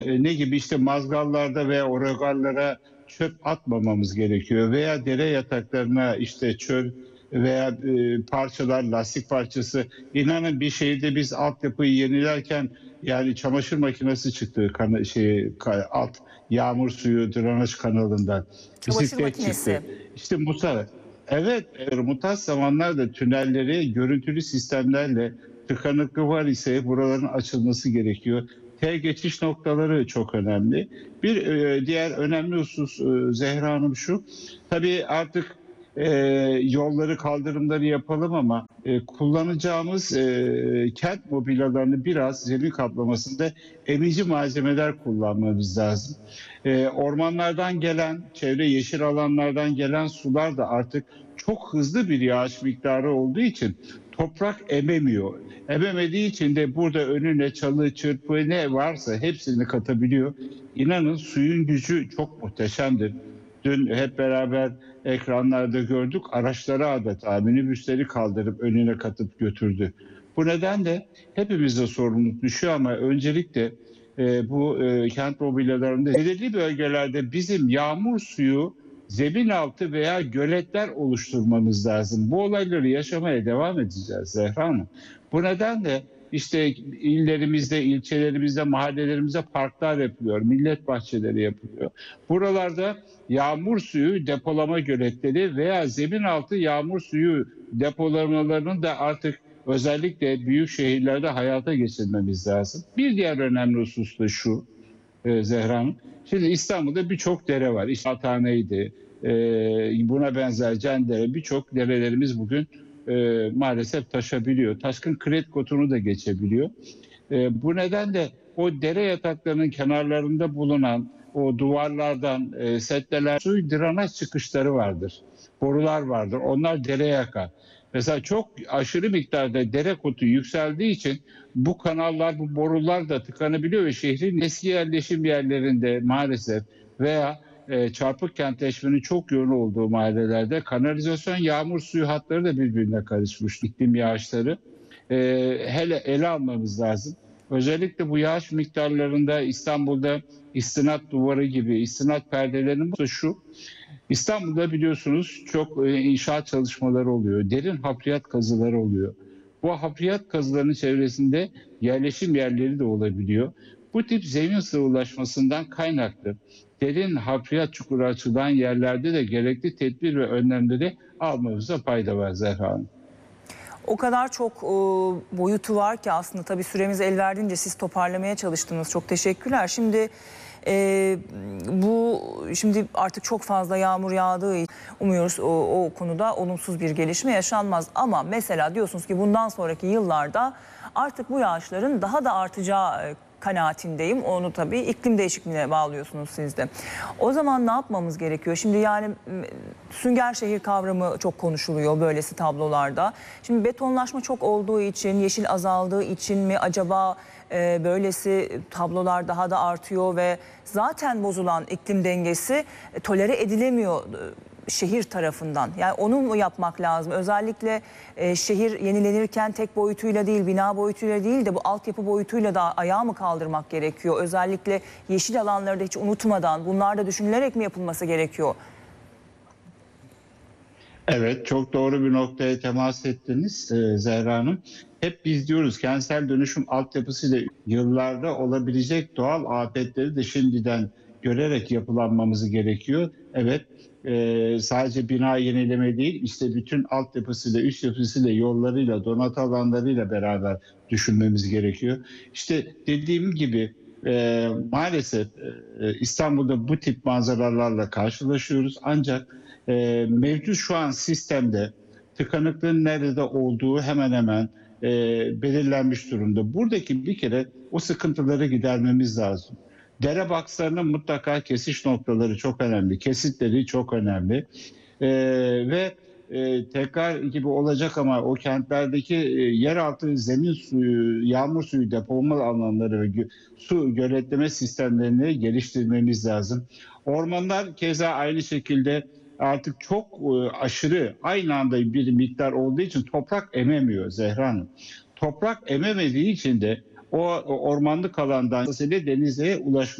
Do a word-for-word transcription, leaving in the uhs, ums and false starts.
E, ne gibi işte mazgallarda veya orogallara çöp atmamamız gerekiyor veya dere yataklarına işte çöp veya e, parçalar, lastik parçası. İnanın bir şehirde biz altyapıyı yenilerken yani çamaşır makinesi çıktı kana, şey, ka- alt yağmur suyu drenaj kanalından. Çamaşır Bisiklet makinesi. çıktı. İşte Musa, evet, e, muhtaç zamanlarda tünelleri görüntülü sistemlerle tıkanıklık var ise buraların açılması gerekiyor. T geçiş noktaları çok önemli. Bir e, diğer önemli husus e, Zehra Hanım şu. Tabii artık e, yolları, kaldırımları yapalım ama e, kullanacağımız e, kent mobilyalarını biraz zemin kaplamasında emici malzemeler kullanmamız lazım. E, ormanlardan gelen, çevre yeşil alanlardan gelen sular da artık çok hızlı bir yağış miktarı olduğu için toprak ememiyor. Ememediği için de burada önüne çalı, çırpı ne varsa hepsini katabiliyor. İnanın suyun gücü çok muhteşemdir. Dün hep beraber ekranlarda gördük. Araçları adeta minibüsleri kaldırıp önüne katıp götürdü. Bu nedenle hepimize sorumluluk düşüyor ama öncelikle e, bu e, kent mobilyalarında belirli bölgelerde bizim yağmur suyu zemin altı veya göletler oluşturmamız lazım. Bu olayları yaşamaya devam edeceğiz Zehra Hanım. Bu nedenle işte illerimizde, ilçelerimizde, mahallelerimizde parklar yapılıyor, millet bahçeleri yapılıyor. Buralarda yağmur suyu depolama göletleri veya zemin altı yağmur suyu depolamalarının da artık özellikle büyük şehirlerde hayata geçirmemiz lazım. Bir diğer önemli husus da şu e, Zehra Hanım. Şimdi İstanbul'da birçok dere var. İşte Atane'ydi, e, buna benzer Cendere, birçok derelerimiz bugün e, maalesef taşabiliyor. Taşkın kredi kotunu da geçebiliyor. E, bu nedenle o dere yataklarının kenarlarında bulunan o duvarlardan, e, setteler, su drenaj çıkışları vardır. Borular vardır. Onlar dere yakar. Mesela çok aşırı miktarda dere kotu yükseldiği için bu kanallar, bu borular da tıkanabiliyor ve şehrin eski yerleşim yerlerinde maalesef veya e, çarpık kentleşmenin çok yoğun olduğu mahallelerde kanalizasyon yağmur suyu hatları da birbirine karışmış, iklim yağışları. E, hele ele almamız lazım. Özellikle bu yağış miktarlarında İstanbul'da istinat duvarı gibi istinat perdelerinin bu şu. İstanbul'da biliyorsunuz çok e, inşaat çalışmaları oluyor. Derin hafriyat kazıları oluyor. Bu hafriyat kazılarının çevresinde yerleşim yerleri de olabiliyor. Bu tip zemin sıvılaşmasından kaynaklı derin hafriyat çukuru açılan yerlerde de gerekli tedbir ve önlemleri almamıza fayda var Zehra Hanım. O kadar çok e, boyutu var ki aslında tabii süremiz el verdiğince siz toparlamaya çalıştınız. Çok teşekkürler. Şimdi e, bu şimdi artık çok fazla yağmur yağdığı için umuyoruz o, o konuda olumsuz bir gelişme yaşanmaz. Ama mesela diyorsunuz ki bundan sonraki yıllarda artık bu yağışların daha da artacağı kanaatindeyim. Onu tabii iklim değişikliğine bağlıyorsunuz siz de. O zaman ne yapmamız gerekiyor? Şimdi yani sünger şehir kavramı çok konuşuluyor böylesi tablolarda. Şimdi betonlaşma çok olduğu için, yeşil azaldığı için mi acaba e, böylesi tablolar daha da artıyor ve zaten bozulan iklim dengesi e, tolere edilemiyor şehir tarafından. Yani onu mu yapmak lazım? Özellikle e, şehir yenilenirken tek boyutuyla değil, bina boyutuyla değil de bu altyapı boyutuyla da ayağa mı kaldırmak gerekiyor? Özellikle yeşil alanları da hiç unutmadan bunlar da düşünülerek mi yapılması gerekiyor? Evet, çok doğru bir noktaya temas ettiniz e, Zehra Hanım. Hep biz diyoruz kentsel dönüşüm altyapısıyla yıllarda olabilecek doğal afetleri de şimdiden görerek yapılanmamız gerekiyor. Evet, e, sadece bina yenileme değil, işte bütün altyapısıyla, üst yapısıyla, yollarıyla, donatı alanlarıyla beraber düşünmemiz gerekiyor. İşte dediğim gibi e, maalesef e, İstanbul'da bu tip manzaralarla karşılaşıyoruz. Ancak e, mevcut şu an sistemde tıkanıklığın nerede olduğu hemen hemen e, belirlenmiş durumda. Buradaki bir kere o sıkıntıları gidermemiz lazım. Dere bakslarının mutlaka kesiş noktaları çok önemli, kesitleri çok önemli e, ve e, tekrar gibi olacak ama o kentlerdeki e, yeraltı zemin suyu, yağmur suyu depolama alanları ve gö su göletleme sistemlerini geliştirmemiz lazım. Ormanlar keza aynı şekilde artık çok e, aşırı aynı anda bir miktar olduğu için toprak ememiyor Zehra Hanım. Toprak ememediği için de o ormanlık alandan denize ulaşmak